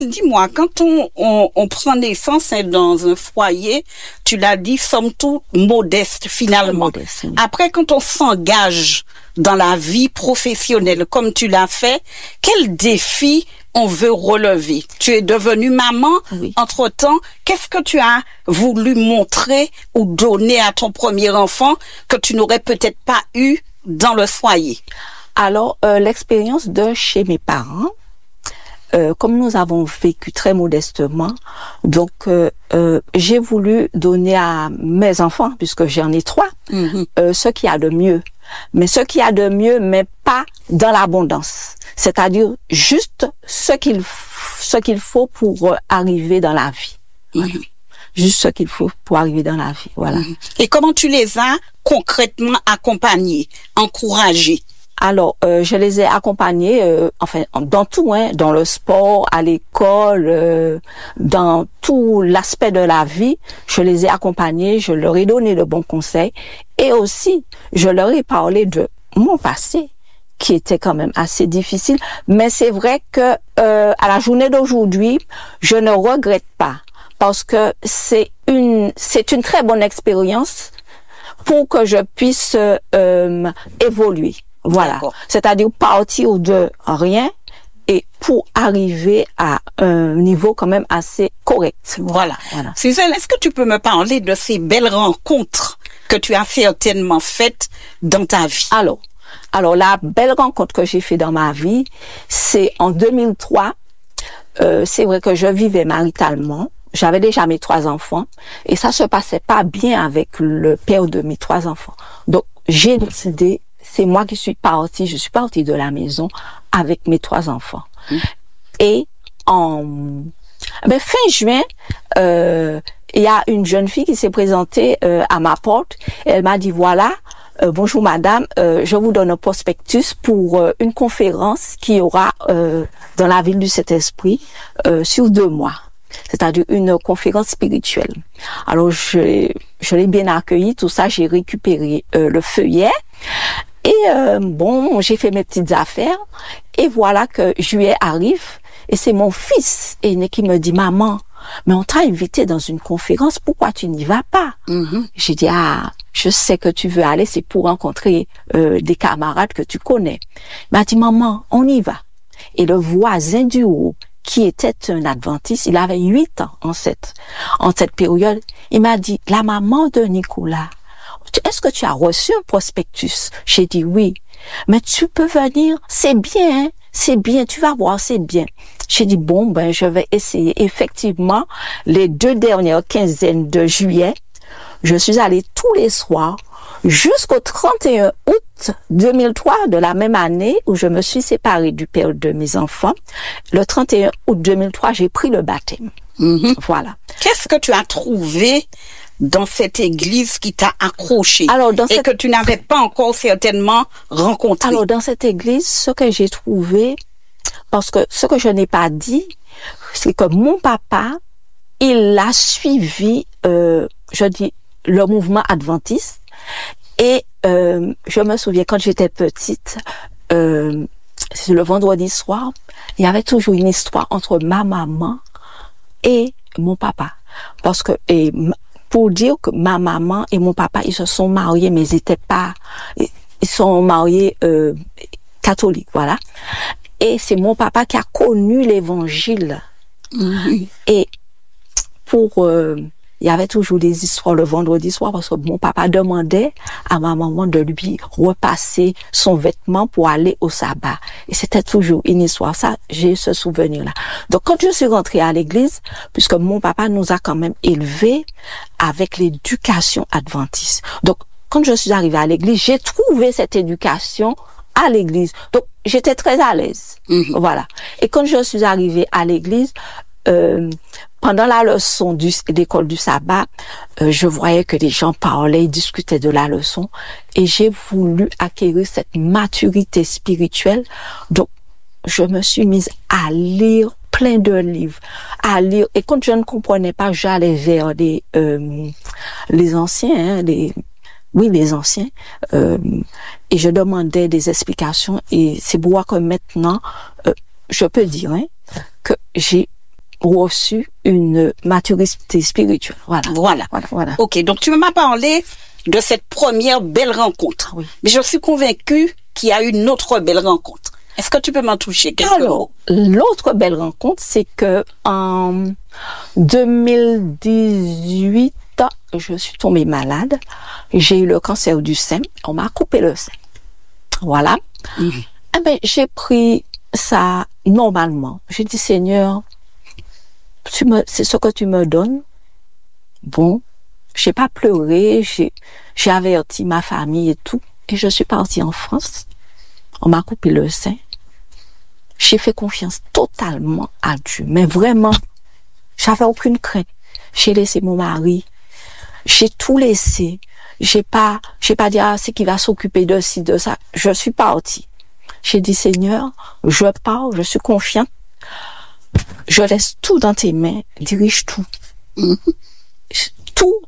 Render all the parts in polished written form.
Dis-moi, quand on prend naissance dans un foyer, tu l'as dit, somme toute modeste finalement. Modeste, oui. Après, quand on s'engage dans la vie professionnelle, comme tu l'as fait, quel défi on veut relever? Tu es devenue maman. Oui. Entre-temps, qu'est-ce que tu as voulu montrer ou donner à ton premier enfant que tu n'aurais peut-être pas eu dans le foyer? Alors, l'expérience de chez mes parents, comme nous avons vécu très modestement, donc j'ai voulu donner à mes enfants, puisque j'en ai 3, ce qu'il y a de mieux. Mais ce qu'il y a de mieux, mais pas dans l'abondance. C'est-à-dire juste ce qu'il faut pour arriver dans la vie. Voilà. Juste ce qu'il faut pour arriver dans la vie. Voilà. Et comment tu les as concrètement accompagnés, encouragés? Alors, je les ai accompagnés, enfin, dans tout, hein, dans le sport, à l'école, dans tout l'aspect de la vie. Je les ai accompagnés, je leur ai donné de bons conseils, et aussi, je leur ai parlé de mon passé, qui était quand même assez difficile. Mais c'est vrai que à la journée d'aujourd'hui, je ne regrette pas, parce que c'est une très bonne expérience pour que je puisse évoluer. Voilà. D'accord. C'est-à-dire partir de rien et pour arriver à un niveau quand même assez correct. Voilà. Voilà. Suzanne, est-ce que tu peux me parler de ces belles rencontres que tu as certainement faites dans ta vie? Alors la belle rencontre que j'ai faite dans ma vie, c'est en 2003. C'est vrai que je vivais maritalement. J'avais déjà mes 3 enfants et ça se passait pas bien avec le père de mes 3 enfants. Donc, j'ai décidé, c'est moi qui suis partie, je suis partie de la maison avec mes 3 enfants. Et fin juin, il y a une jeune fille qui s'est présentée à ma porte. Elle m'a dit, voilà, bonjour madame, je vous donne un prospectus pour une conférence qui y aura dans la ville du Saint-Esprit sur 2 mois. C'est-à-dire une conférence spirituelle. Alors, je l'ai bien accueilli, tout ça, j'ai récupéré le feuillet. Et j'ai fait mes petites affaires. Et voilà que juillet arrive. Et c'est mon fils aîné qui me dit, maman, mais on t'a invité dans une conférence, pourquoi tu n'y vas pas? J'ai dit, je sais que tu veux aller, c'est pour rencontrer des camarades que tu connais. Il m'a dit, maman, on y va. Et le voisin du haut, qui était un adventiste, il avait 8 ans en cette période, il m'a dit, la maman de Nicolas, est-ce que tu as reçu un prospectus? J'ai dit oui, mais tu peux venir, c'est bien, tu vas voir, c'est bien. J'ai dit je vais essayer. Effectivement, les 2 dernières quinzaines de juillet, je suis allée tous les soirs jusqu'au 31 août 2003 de la même année où je me suis séparée du père de mes enfants. Le 31 août 2003, j'ai pris le baptême. Voilà. Qu'est-ce que tu as trouvé dans cette église qui t'a accroché et que tu n'avais pas encore certainement rencontré? Alors, dans cette église, ce que j'ai trouvé, parce que ce que je n'ai pas dit, c'est que mon papa, il a suivi, le mouvement adventiste. Et je me souviens, quand j'étais petite, c'est le vendredi soir, il y avait toujours une histoire entre ma maman et mon papa. Parce que, pour dire que ma maman et mon papa, ils se sont mariés, mais ils sont mariés catholiques, voilà. Et c'est mon papa qui a connu l'évangile. Et il y avait toujours des histoires le vendredi soir parce que mon papa demandait à ma maman de lui repasser son vêtement pour aller au sabbat. Et c'était toujours une histoire. Ça, j'ai ce souvenir-là. Donc, quand je suis rentrée à l'église, puisque mon papa nous a quand même élevés avec l'éducation adventiste. Donc, quand je suis arrivée à l'église, j'ai trouvé cette éducation à l'église. Donc, j'étais très à l'aise. Voilà. Et quand je suis arrivée à l'église, pendant la leçon d'école du sabbat, je voyais que les gens parlaient, ils discutaient de la leçon et j'ai voulu acquérir cette maturité spirituelle. Donc, je me suis mise à lire plein de livres, à lire. Et quand je ne comprenais pas, j'allais vers les anciens, les anciens, et je demandais des explications. Et c'est pour voir que maintenant, je peux dire que j'ai reçu une maturité spirituelle. Voilà. Ok, donc tu m'as parlé de cette première belle rencontre. Oui. Mais je suis convaincue qu'il y a une autre belle rencontre. Est-ce que tu peux m'en toucher quelques mots? L'autre belle rencontre, c'est que en 2018, je suis tombée malade. J'ai eu le cancer du sein. On m'a coupé le sein. Voilà. Eh ben, j'ai pris ça normalement. J'ai dit, Seigneur, c'est ce que tu me donnes. Bon, j'ai pas pleuré, j'ai averti ma famille et tout. Et je suis partie en France. On m'a coupé le sein. J'ai fait confiance totalement à Dieu. Mais vraiment, j'avais aucune crainte. J'ai laissé mon mari. J'ai tout laissé. J'ai pas dit, c'est qui va s'occuper de ci, de ça. Je suis partie. J'ai dit, Seigneur, je pars, je suis confiante. Je laisse tout dans tes mains. Dirige tout. Tout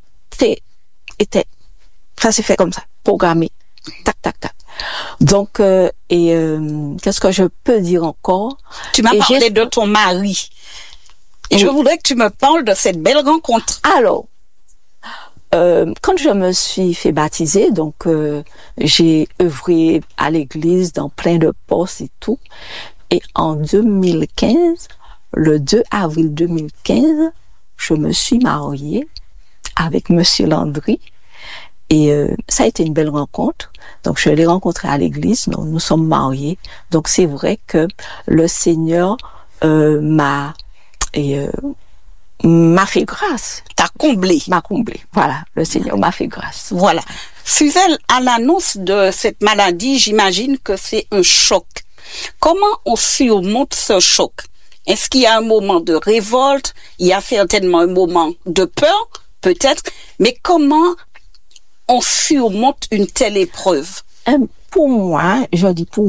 ça s'est fait comme ça. Programmé. Tac, tac, tac. Donc, qu'est-ce que je peux dire encore? Tu m'as parlé de ton mari. Et je voudrais que tu me parles de cette belle rencontre. Alors, quand je me suis fait baptiser, donc j'ai œuvré à l'église dans plein de postes et tout. Et en 2015, le 2 avril 2015, je me suis mariée avec Monsieur Landry. Et ça a été une belle rencontre. Donc, je l'ai rencontré à l'église. Donc, nous sommes mariés. Donc, c'est vrai que le Seigneur m'a fait grâce. M'a comblé. Voilà, le Seigneur m'a fait grâce. Voilà. Suzelle, à l'annonce de cette maladie, j'imagine que c'est un choc. Comment on surmonte ce choc? Est-ce qu'il y a un moment de révolte? Il y a certainement un moment de peur, peut-être. Mais comment on surmonte une telle épreuve? Pour moi, je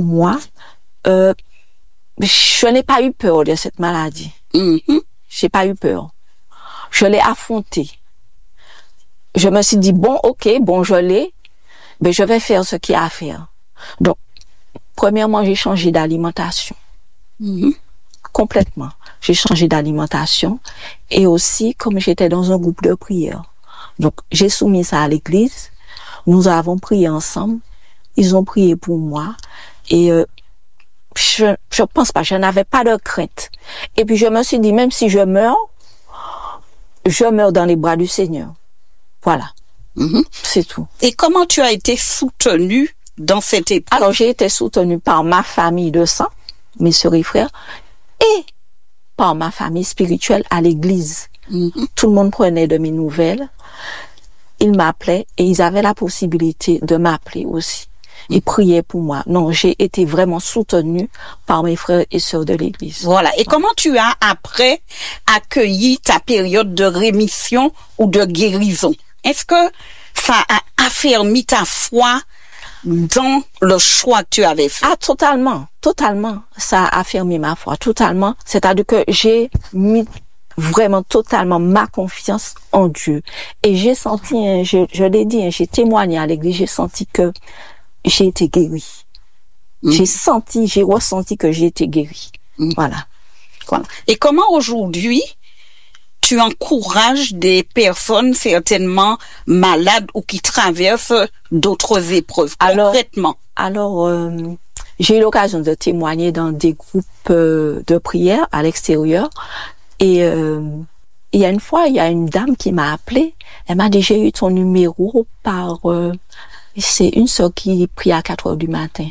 n'ai pas eu peur de cette maladie. J'ai pas eu peur. Je l'ai affrontée. Je me suis dit, je l'ai, mais je vais faire ce qu'il y a à faire. Donc, premièrement, j'ai changé d'alimentation. Complètement. J'ai changé d'alimentation. Et aussi, comme j'étais dans un groupe de prière. Donc, j'ai soumis ça à l'église. Nous avons prié ensemble. Ils ont prié pour moi. Et je pense pas, je n'avais pas de crainte. Et puis, je me suis dit, même si je meurs dans les bras du Seigneur. Voilà. C'est tout. Et comment tu as été soutenue dans cette épreuve? Alors, j'ai été soutenue par ma famille de sang, mes sœurs et frères, et par ma famille spirituelle à l'église. Tout le monde prenait de mes nouvelles. Ils m'appelaient et ils avaient la possibilité de m'appeler aussi. Ils priaient pour moi. Non, j'ai été vraiment soutenue par mes frères et sœurs de l'église. Voilà. Et comment tu as après accueilli ta période de rémission ou de guérison? Est-ce que ça a affermi ta foi dans le choix que tu avais fait? Ah, totalement. Ça a affermi ma foi, totalement. C'est-à-dire que j'ai mis vraiment totalement ma confiance en Dieu. Et j'ai senti, je l'ai dit, j'ai témoigné à l'église, j'ai senti que j'ai été guérie. J'ai ressenti que j'ai été guérie. Voilà. Et comment aujourd'hui tu encourages des personnes certainement malades ou qui traversent d'autres épreuves concrètement? Alors, j'ai eu l'occasion de témoigner dans des groupes de prière à l'extérieur. Et il y a une fois, il y a une dame qui m'a appelée. Elle m'a dit, j'ai eu ton numéro par... c'est une sœur qui prie à 4h du matin.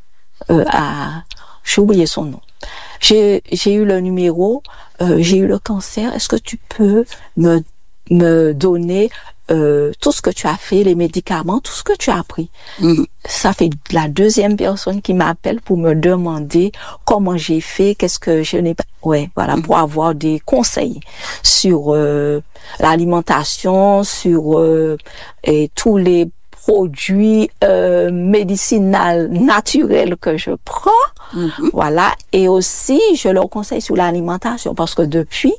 J'ai oublié son nom. J'ai eu le numéro, j'ai eu le cancer. Est-ce que tu peux me donner tout ce que tu as fait, les médicaments, tout ce que tu as pris? Ça fait la deuxième personne qui m'appelle pour me demander comment j'ai fait, qu'est-ce que je n'ai pas... pour avoir des conseils sur l'alimentation, sur tous les produits médicinaux naturels que je prends. Voilà. Et aussi, je leur conseille sur l'alimentation parce que depuis,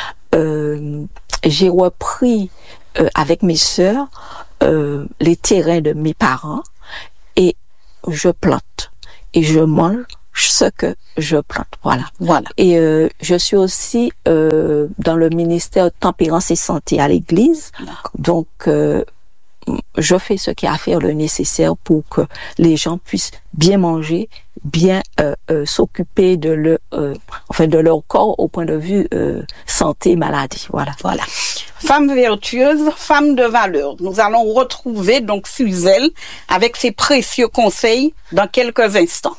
j'ai repris avec mes sœurs les terrains de mes parents et je plante et je mange ce que je plante. Voilà. Voilà. Et je suis aussi dans le ministère de Tempérance et Santé à l'Église. D'accord. Donc, je fais ce qu'il y a à faire le nécessaire pour que les gens puissent bien manger, bien s'occuper de leur corps au point de vue santé, maladie. Voilà. Voilà. Femme vertueuse, femme de valeur. Nous allons retrouver donc Suzelle avec ses précieux conseils dans quelques instants.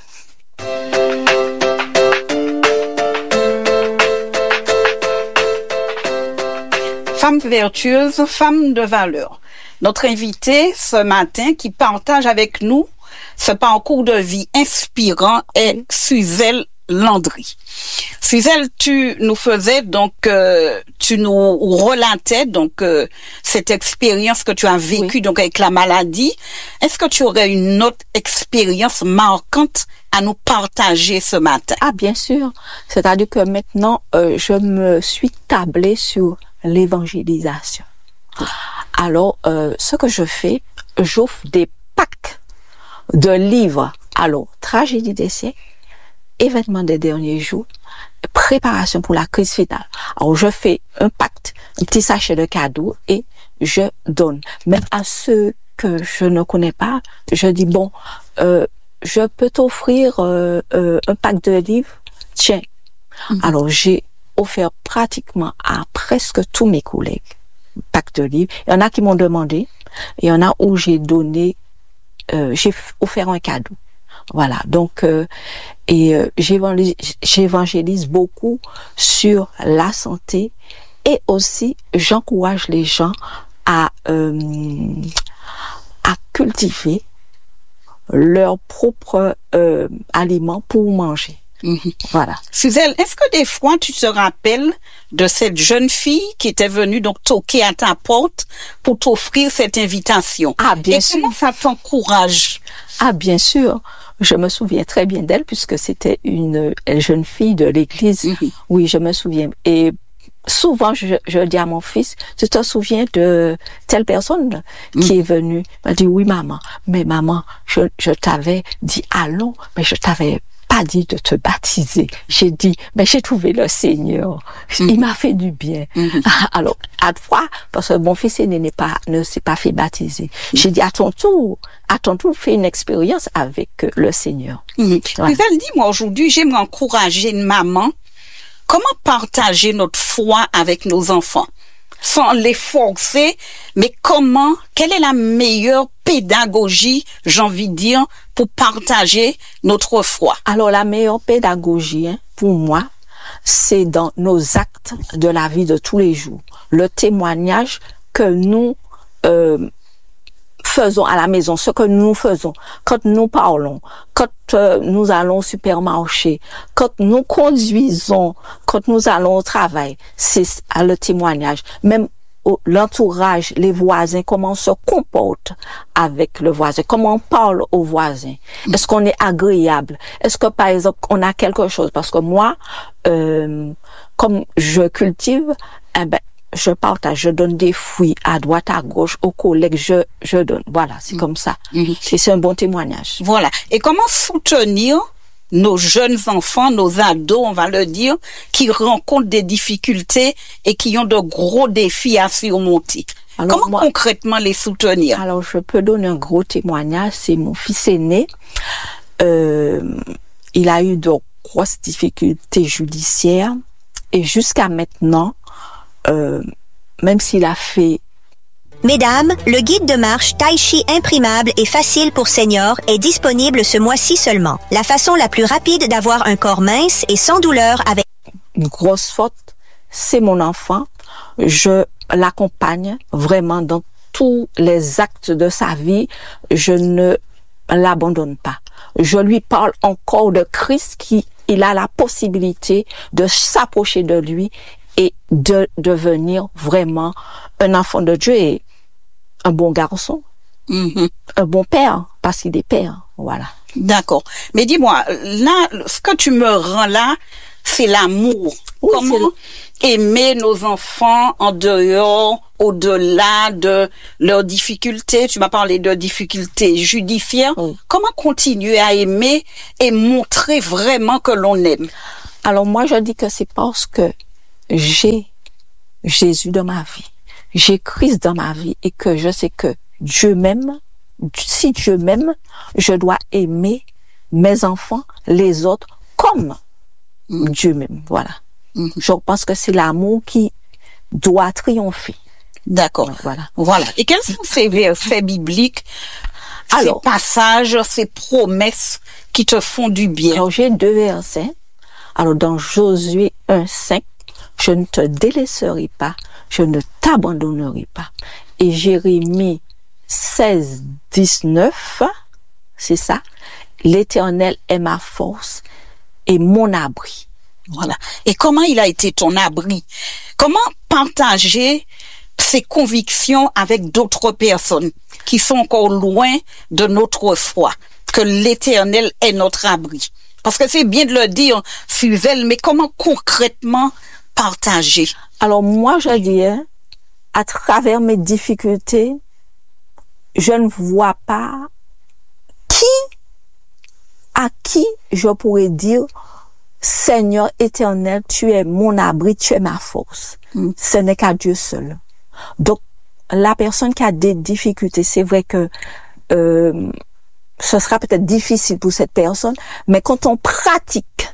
Femme vertueuse, femme de valeur. Notre invitée ce matin qui partage avec nous ce parcours de vie inspirant est Suzelle Landry. Suzelle, tu nous faisais donc, tu nous relatais donc cette expérience que tu as vécue donc avec la maladie. Est-ce que tu aurais une autre expérience marquante à nous partager ce matin? Ah, bien sûr. C'est-à-dire que maintenant, je me suis tablée sur l'évangélisation. Alors, ce que je fais, j'offre des packs de livres. Alors, tragédie des siècles, événements des derniers jours, préparation pour la crise finale. Alors, je fais un pacte, un petit sachet de cadeaux et je donne. Même à ceux que je ne connais pas, je dis, bon, je peux t'offrir un pack de livres. Tiens. Alors, j'ai offert pratiquement à presque tous mes collègues pack de livres. Il y en a qui m'ont demandé, il y en a où j'ai donné, j'ai offert un cadeau. Voilà, donc j'évangélise beaucoup sur la santé et aussi j'encourage les gens à cultiver leur propre aliment pour manger. Voilà. Suzelle, est-ce que des fois tu te rappelles de cette jeune fille qui était venue donc toquer à ta porte pour t'offrir cette invitation? Ah, bien sûr. Et comment ça t'encourage? Ah, bien sûr. Je me souviens très bien d'elle puisque c'était une jeune fille de l'église. Oui, je me souviens. Et souvent, je dis à mon fils, tu te souviens de telle personne qui est venue? Il m'a dit, oui, maman. Mais maman, je t'avais dit, allons, mais je t'avais pas dit de te baptiser. J'ai dit, mais j'ai trouvé le Seigneur. Il m'a fait du bien. Alors, à fois, parce que mon fils aîné ne s'est pas fait baptiser. J'ai dit, à ton tour, fais une expérience avec le Seigneur. Voilà. Dis-moi aujourd'hui, j'aimerais encourager une maman. Comment partager notre foi avec nos enfants? Sans les forcer, mais comment, quelle est la meilleure pédagogie, j'ai envie de dire, pour partager notre foi? Alors, la meilleure pédagogie, pour moi, c'est dans nos actes de la vie de tous les jours. Le témoignage que nous faisons à la maison, ce que nous faisons, quand nous parlons, quand nous allons au supermarché, quand nous conduisons, quand nous allons au travail, c'est le témoignage. Même l'entourage, les voisins, comment on se comporte avec le voisin, comment on parle au voisin. Est-ce qu'on est agréable? Est-ce que, par exemple, on a quelque chose? Parce que moi, comme je cultive, je partage, je donne des fruits à droite, à gauche, aux collègues, je donne. Voilà, c'est comme ça. Et c'est un bon témoignage. Voilà. Et comment soutenir nos jeunes enfants, nos ados, on va le dire, qui rencontrent des difficultés et qui ont de gros défis à surmonter? Alors, comment concrètement les soutenir? Alors, je peux donner un gros témoignage. C'est mon fils aîné. Il a eu de grosses difficultés judiciaires et jusqu'à maintenant, même s'il a fait... Mesdames, le guide de marche Tai Chi imprimable et facile pour seniors est disponible ce mois-ci seulement. La façon la plus rapide d'avoir un corps mince et sans douleur avec... Une grosse faute, c'est mon enfant. Je l'accompagne vraiment dans tous les actes de sa vie. Je ne l'abandonne pas. Je lui parle encore de Christ il a la possibilité de s'approcher de lui et de devenir vraiment un enfant de Dieu et un bon garçon, un bon père, parce qu'il est père, voilà. D'accord. Mais dis-moi, là, ce que tu me rends là, c'est l'amour. Oui, Comment aimer nos enfants en dehors, au-delà de leurs difficultés. Tu m'as parlé de difficultés judiciaires. Oui. Comment continuer à aimer et montrer vraiment que l'on aime? Alors moi, je dis que c'est parce que j'ai Jésus dans ma vie, j'ai Christ dans ma vie et que je sais que Dieu m'aime. Si Dieu m'aime, je dois aimer mes enfants, les autres, comme Dieu m'aime. Voilà. Je pense que c'est l'amour qui doit triompher. D'accord. Voilà. Voilà. Et quels sont ces versets bibliques, Alors, ces passages, ces promesses qui te font du bien? Alors, j'ai 2 versets. Alors, dans Josué 1:5, je ne te délaisserai pas, je ne t'abandonnerai pas. Et Jérémie 16:19, c'est ça. L'Éternel est ma force et mon abri. Voilà. Et comment il a été ton abri? Comment partager ces convictions avec d'autres personnes qui sont encore loin de notre foi? Que l'Éternel est notre abri. Parce que c'est bien de le dire, Suzelle, mais comment concrètement partager? Alors moi, je dis, à travers mes difficultés, je ne vois pas à qui je pourrais dire, Seigneur éternel, tu es mon abri, tu es ma force. Ce n'est qu'à Dieu seul. Donc, la personne qui a des difficultés, c'est vrai que ce sera peut-être difficile pour cette personne, mais quand on pratique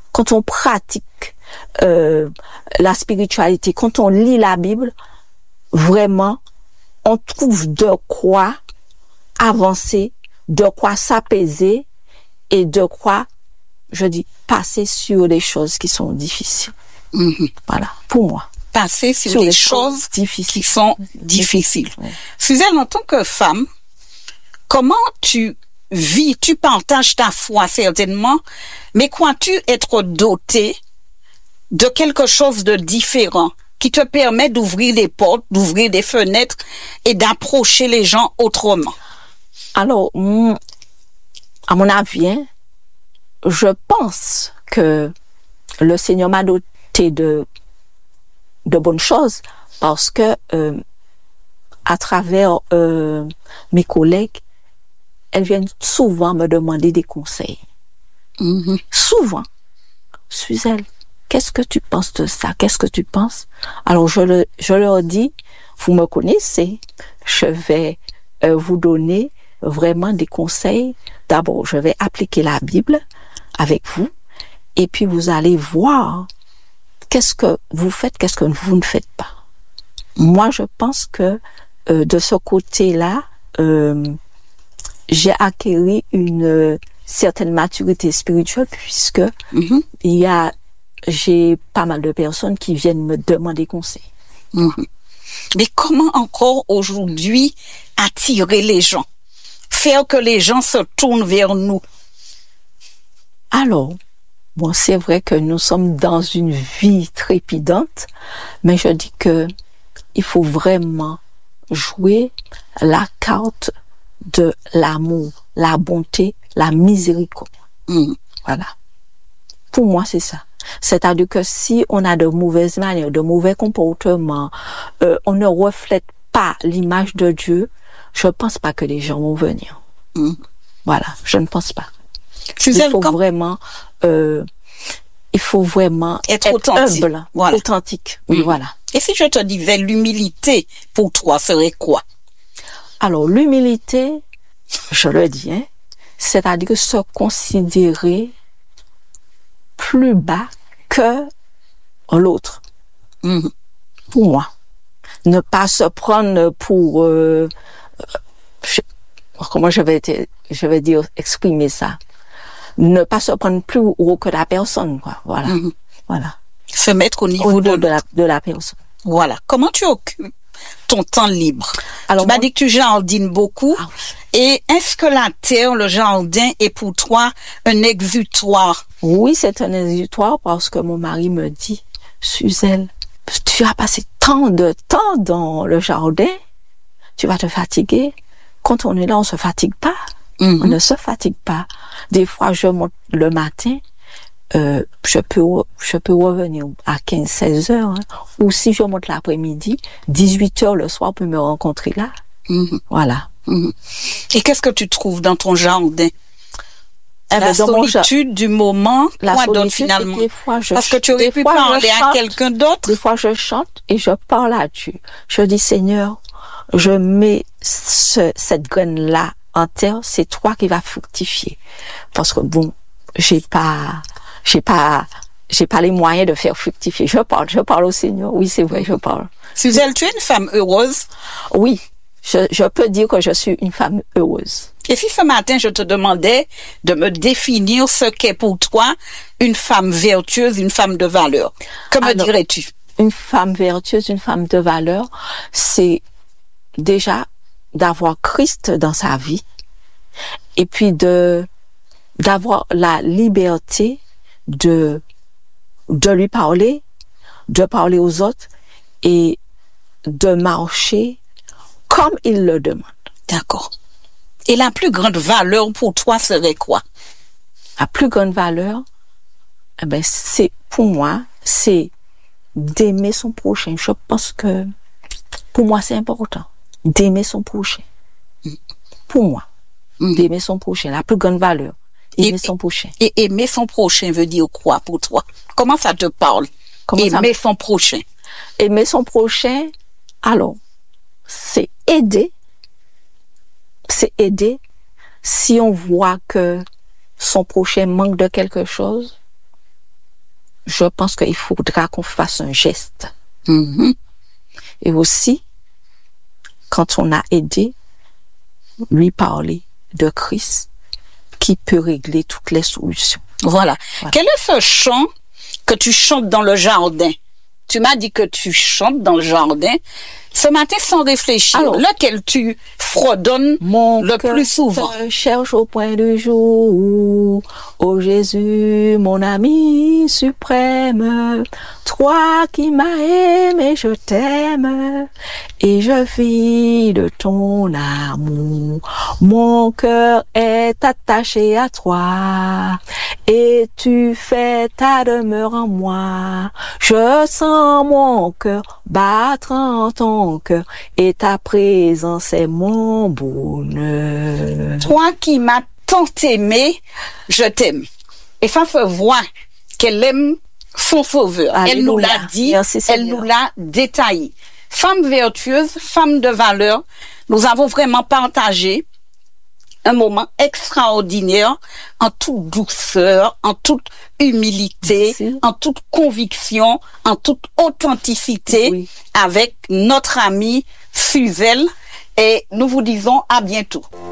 la spiritualité, quand on lit la Bible, vraiment, on trouve de quoi avancer, de quoi s'apaiser et de quoi, je dis, passer sur les choses qui sont difficiles. Voilà, pour moi. Passer sur les choses difficiles. qui sont difficiles. Ouais. Suzelle, en tant que femme, comment tu vis, tu partages ta foi certainement, mais crois-tu être dotée de quelque chose de différent qui te permet d'ouvrir des portes, d'ouvrir des fenêtres et d'approcher les gens autrement? Alors, à mon avis, je pense que le Seigneur m'a doté de bonnes choses parce que à travers mes collègues, elles viennent souvent me demander des conseils. Souvent. Suzelle, qu'est-ce que tu penses de ça? Qu'est-ce que tu penses? Alors je leur dis, vous me connaissez, je vais vous donner vraiment des conseils. D'abord, je vais appliquer la Bible avec vous et puis vous allez voir qu'est-ce que vous faites, qu'est-ce que vous ne faites pas. Moi, je pense que de ce côté-là, j'ai acquis une certaine maturité spirituelle puisque j'ai pas mal de personnes qui viennent me demander conseil. Mais comment encore aujourd'hui attirer les gens? Faire que les gens se tournent vers nous? Alors, bon, c'est vrai que nous sommes dans une vie trépidante, mais je dis que il faut vraiment jouer la carte de l'amour, la bonté, la miséricorde. Voilà. Pour moi, c'est ça. C'est-à-dire que si on a de mauvaises manières, de mauvais comportements, on ne reflète pas l'image de Dieu, je ne pense pas que les gens vont venir. Voilà, je ne pense pas. Suzelle, il faut vraiment être authentique. Humble, voilà. Authentique. Oui, voilà. Et si je te disais l'humilité, pour toi, serait quoi? Alors, l'humilité, je le dis, c'est-à-dire se considérer plus bas que l'autre. Pour moi. Ne pas se prendre pour... comment je vais dire, exprimer ça? Ne pas se prendre plus haut que la personne, quoi. Voilà. Voilà. Se mettre au niveau de la personne. Voilà. Comment tu occupes ton temps libre? Alors, tu m'as dit que tu jardines beaucoup. Ah oui. Et est-ce que la terre, le jardin, est pour toi un exutoire? Oui, c'est un exutoire parce que mon mari me dit, Suzelle, tu as passé tant de temps dans le jardin, tu vas te fatiguer. Quand on est là, on se fatigue pas. On ne se fatigue pas. Des fois, je monte le matin, je peux revenir à 15-16 heures, hein, ou si je monte l'après-midi, 18 heures le soir pour me rencontrer là. Voilà. Et qu'est-ce que tu trouves dans ton jardin? La Dans mon solitude du moment, la quoi d'autre solitude, finalement? des fois, Parce que tu aurais pu parler à quelqu'un d'autre. Des fois, je chante et je parle à Dieu. Je dis, Seigneur, je mets cette graine-là en terre, c'est toi qui vas fructifier. Parce que bon, j'ai pas les moyens de faire fructifier. Je parle au Seigneur. Oui, c'est vrai, je parle. Suzelle, tu es une femme heureuse? Oui, je peux dire que je suis une femme heureuse. Et si ce matin, je te demandais de me définir ce qu'est pour toi une femme vertueuse, une femme de valeur, que me dirais-tu? Une femme vertueuse, une femme de valeur, c'est déjà d'avoir Christ dans sa vie et puis d'avoir la liberté de lui parler, de parler aux autres et de marcher comme il le demande. D'accord. Et la plus grande valeur pour toi serait quoi? La plus grande valeur, c'est, pour moi, c'est d'aimer son prochain. Je pense que, pour moi, c'est important. D'aimer son prochain. Pour moi. D'aimer son prochain. La plus grande valeur. Aimer son prochain. Et aimer son prochain veut dire quoi pour toi? Comment ça te parle? Aimer son prochain. Aimer son prochain, alors, c'est aider. C'est aider si on voit que son prochain manque de quelque chose. Je pense qu'il faudra qu'on fasse un geste. Et aussi, quand on a aidé, lui parler de Christ qui peut régler toutes les solutions. Voilà. Quel est ce chant que tu chantes dans le jardin? Tu m'as dit que tu chantes dans le jardin. Ce matin, sans réfléchir, alors, lequel tu fredonnes le plus souvent? Je cherche au point du jour, ô Jésus, mon ami suprême, toi qui m'as aimé, je t'aime, et je vis de ton amour. Mon cœur est attaché à toi, et tu fais ta demeure en moi. Je sens mon cœur battre en ton cœur, et ta présence est mon bonheur. Toi qui m'as tant aimé, je t'aime. Et ça se voit qu'elle aime son sauveur. Alléluia. Elle nous l'a dit, elle nous l'a détaillé. Femme vertueuse, femme de valeur, nous avons vraiment partagé un moment extraordinaire en toute douceur, en toute humilité, en toute conviction, en toute authenticité avec notre amie Suzelle, et nous vous disons à bientôt.